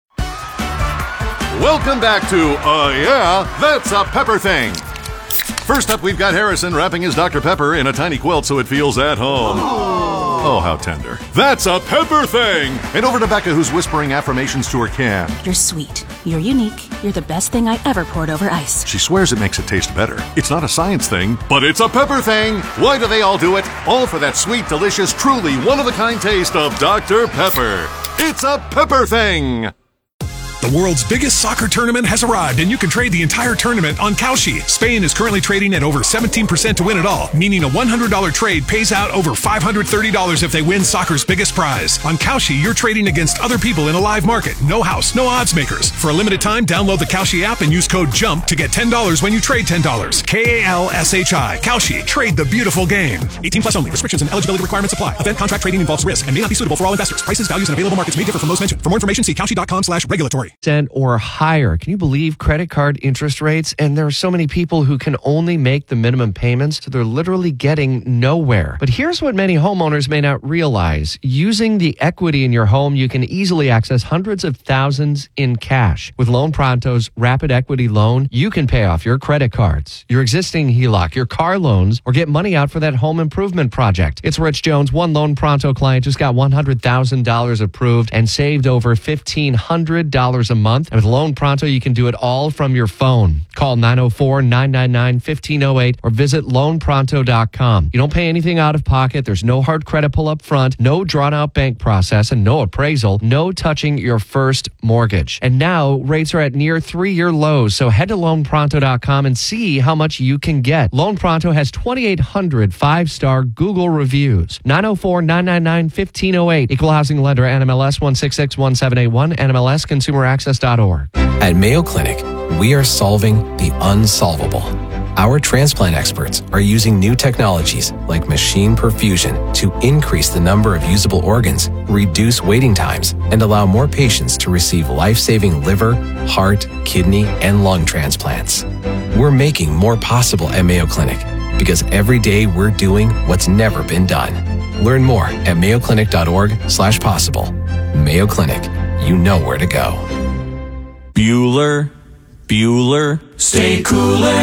Welcome back to Uh Yeah, That's a Pepper Thing. First up, we've got Harrison wrapping his Doctor Pepper in a tiny quilt so it feels at home. Oh, how tender. That's a Pepper Thing! And over to Becca, who's whispering affirmations to her can. You're sweet. You're unique. You're the best thing I ever poured over ice. She swears it makes it taste better. It's not a science thing, but it's a Pepper Thing! Why do they all do it? All for that sweet, delicious, truly one-of-a-kind taste of Doctor Pepper. It's a Pepper Thing! The world's biggest soccer tournament has arrived, and you can trade the entire tournament on Kalshi. Spain is currently trading at over seventeen percent to win it all, meaning a one hundred dollars trade pays out over five hundred thirty dollars if they win soccer's biggest prize. On Kalshi, you're trading against other people in a live market. No house, no odds makers. For a limited time, download the Kalshi app and use code JUMP to get ten dollars when you trade ten dollars. K A L S H I. Kalshi. Trade the beautiful game. eighteen plus only. Restrictions and eligibility requirements apply. Event contract trading involves risk and may not be suitable for all investors. Prices, values, and available markets may differ from those mentioned. For more information, see Kalshi.com slash regulatory. Or higher. Can you believe credit card interest rates? And there are so many people who can only make the minimum payments, so they're literally getting nowhere. But here's what many homeowners may not realize. Using the equity in your home, you can easily access hundreds of thousands in cash. With Loan Pronto's Rapid Equity Loan, you can pay off your credit cards, your existing H E L O C, your car loans, or get money out for that home improvement project. It's Rich Jones. One Loan Pronto client just got one hundred thousand dollars approved and saved over fifteen hundred dollars a month. And with Loan Pronto, you can do it all from your phone. Call nine oh four, nine nine nine, one five oh eight or visit loan pronto dot com. You don't pay anything out of pocket. There's no hard credit pull up front, no drawn out bank process, and no appraisal, no touching your first mortgage. And now rates are at near three-year lows, so head to loan pronto dot com and see how much you can get. Loan Pronto has twenty-eight hundred five-star Google reviews. nine oh four, nine nine nine, one five oh eight. Equal housing lender, N M L S one six six one seven eight one, N M L S consumer access dot org. At Mayo Clinic, we are solving the unsolvable. Our transplant experts are using new technologies like machine perfusion to increase the number of usable organs, reduce waiting times, and allow more patients to receive life-saving liver, heart, kidney, and lung transplants. We're making more possible at Mayo Clinic because every day we're doing what's never been done. Learn more at mayo clinic dot org slash possible. Mayo Clinic, you know where to go. Bueller, Bueller, stay cooler.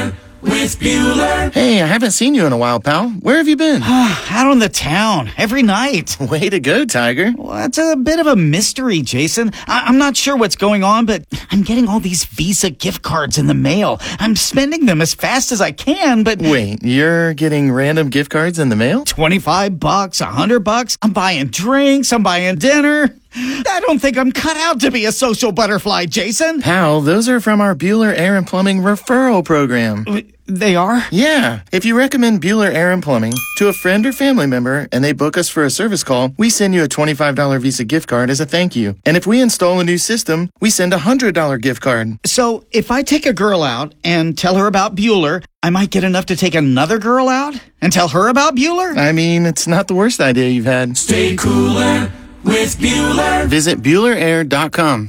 with Bueller. Hey, I haven't seen you in a while, pal. Where have you been? Out on the town, every night. Way to go, Tiger. Well, it's a bit of a mystery, Jason. I- I'm not sure what's going on, but I'm getting all these Visa gift cards in the mail. I'm spending them as fast as I can, but... Wait, you're getting random gift cards in the mail? twenty-five bucks, one hundred bucks. I'm buying drinks, I'm buying dinner. I don't think I'm cut out to be a social butterfly, Jason. Pal, those are from our Bueller Air and Plumbing referral program. They are? Yeah. If you recommend Bueller Air and Plumbing to a friend or family member and they book us for a service call, we send you a twenty-five dollars Visa gift card as a thank you. And if we install a new system, we send a one hundred dollars gift card. So if I take a girl out and tell her about Bueller, I might get enough to take another girl out and tell her about Bueller? I mean, it's not the worst idea you've had. Stay cooler with Bueller. Visit Bueller Air dot com.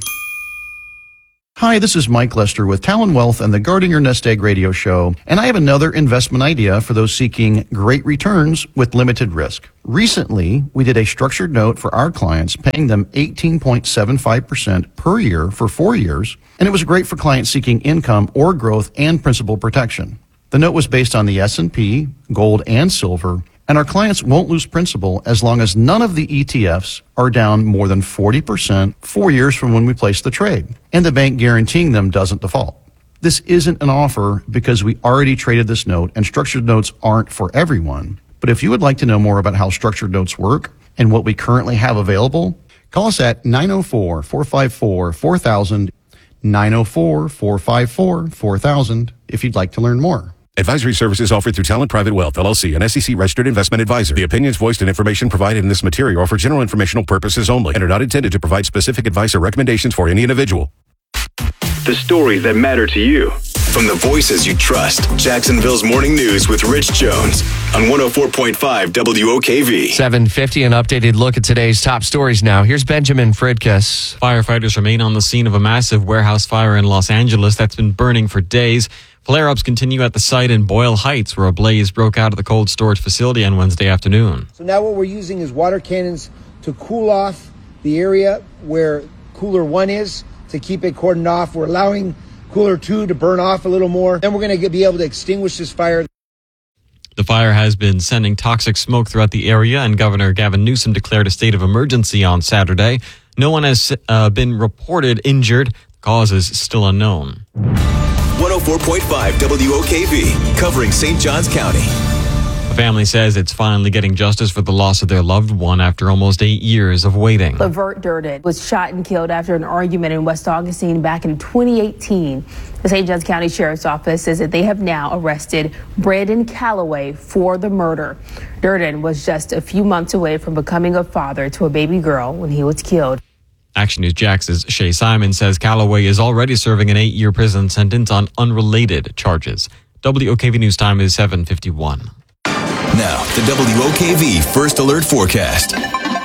Hi, this is Mike Lester with Talon Wealth and the Guarding Your Nest Egg radio show, and I have another investment idea for those seeking great returns with limited risk. Recently, we did a structured note for our clients, paying them eighteen point seven five percent per year for four years, and it was great for clients seeking income or growth and principal protection. The note was based on the S and P, gold, and silver, and our clients won't lose principal as long as none of the E T Fs are down more than forty percent four years from when we place the trade, and the bank guaranteeing them doesn't default. This isn't an offer because we already traded this note, and structured notes aren't for everyone. But if you would like to know more about how structured notes work and what we currently have available, call us at nine oh four, four five four, four thousand, nine oh four, four five four, four thousand if you'd like to learn more. Advisory services offered through Talent Private Wealth, L L C, an S E C-registered investment advisor. The opinions voiced and information provided in this material are for general informational purposes only and are not intended to provide specific advice or recommendations for any individual. The stories that matter to you. From the voices you trust, Jacksonville's Morning News with Rich Jones on one oh four point five W O K V. seven fifty, an updated look at today's top stories now. Here's Benjamin Fridkus. Firefighters remain on the scene of a massive warehouse fire in Los Angeles that's been burning for days. Flare-ups continue at the site in Boyle Heights, where a blaze broke out of the cold storage facility on Wednesday afternoon. So now what we're using is water cannons to cool off the area where cooler one is, to keep it cordoned off. We're allowing cooler two to burn off a little more. Then we're going to be able to extinguish this fire. The fire has been sending toxic smoke throughout the area, and Governor Gavin Newsom declared a state of emergency on Saturday. No one has uh, been reported injured. The cause is still unknown. one oh four point five W O K V, covering Saint Johns County. The family says it's finally getting justice for the loss of their loved one after almost eight years of waiting. Lavert Durden was shot and killed after an argument in West Augustine back in twenty eighteen. The Saint Johns County Sheriff's Office says that they have now arrested Brandon Calloway for the murder. Durden was just a few months away from becoming a father to a baby girl when he was killed. Action News Jax's Shay Simon says Calloway is already serving an eight-year prison sentence on unrelated charges. W O K V News Time is seven fifty-one. Now, the W O K V First Alert Forecast.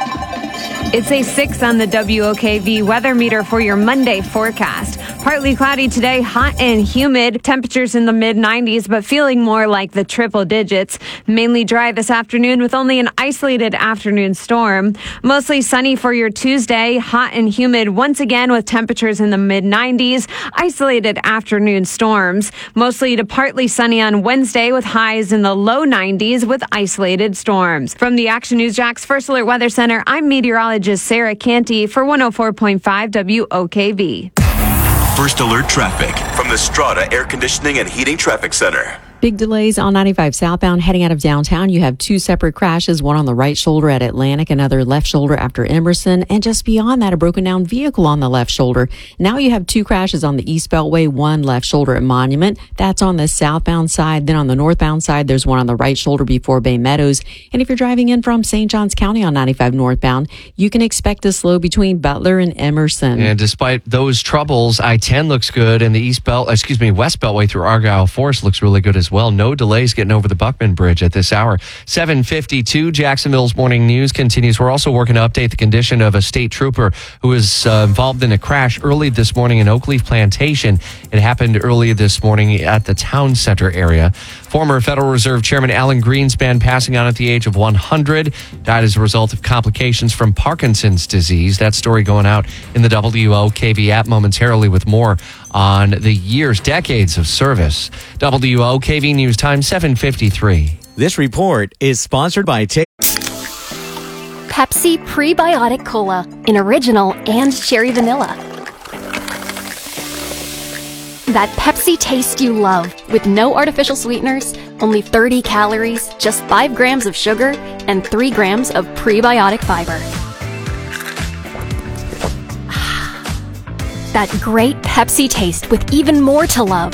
It's a six on the W O K V weather meter for your Monday forecast. Partly cloudy today, hot and humid. Temperatures in the mid nineties, but feeling more like the triple digits. Mainly dry this afternoon with only an isolated afternoon storm. Mostly sunny for your Tuesday, hot and humid once again with temperatures in the mid nineties. Isolated afternoon storms. Mostly to partly sunny on Wednesday with highs in the low nineties with isolated storms. From the Action News Jax First Alert Weather Center, I'm meteorologist Sarah Canty for one oh four point five W O K V. First Alert Traffic from the Strata Air Conditioning and Heating Traffic Center. Big delays on ninety-five southbound heading out of downtown. You have two separate crashes, one on the right shoulder at Atlantic, another left shoulder after Emerson, and just beyond that, a broken down vehicle on the left shoulder. Now you have two crashes on the East Beltway, one left shoulder at Monument. That's on the southbound side. Then on the northbound side, there's one on the right shoulder before Bay Meadows. And if you're driving in from Saint Johns County on ninety-five northbound, you can expect a slow between Butler and Emerson. And despite those troubles, I ten looks good, and the East Belt, excuse me, West Beltway through Argyle Forest looks really good as well. No delays getting over the Buckman Bridge at this hour. seven fifty-two, Jacksonville's Morning News continues. We're also working to update the condition of a state trooper who was uh, involved in a crash early this morning in Oakleaf Plantation. It happened early this morning at the town center area. Former Federal Reserve Chairman Alan Greenspan passing on at the age of one hundred, died as a result of complications from Parkinson's disease. That story going out in the W O K V app momentarily with more on the years, decades of service. W O K V News Time, seven fifty-three. This report is sponsored by T- Pepsi Prebiotic Cola in original and cherry vanilla. That Pepsi taste you love with no artificial sweeteners, only thirty calories, just five grams of sugar, and three grams of prebiotic fiber. That great Pepsi taste with even more to love.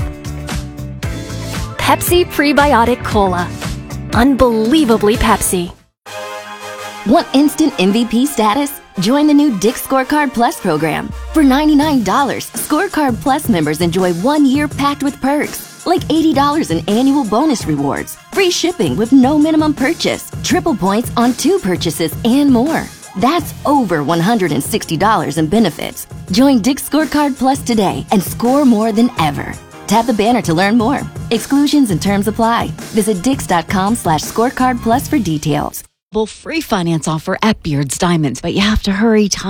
Pepsi Prebiotic Cola. Unbelievably Pepsi. Want instant M V P status? Join the new Dick's Scorecard Plus program. For ninety-nine dollars, Scorecard Plus members enjoy one year packed with perks, like eighty dollars in annual bonus rewards, free shipping with no minimum purchase, triple points on two purchases, and more. That's over one hundred sixty dollars in benefits. Join Dick's Scorecard Plus today and score more than ever. Tap the banner to learn more. Exclusions and terms apply. Visit dix.com slash scorecard plus for details. Free finance offer at Beards Diamonds, but you have to hurry. Time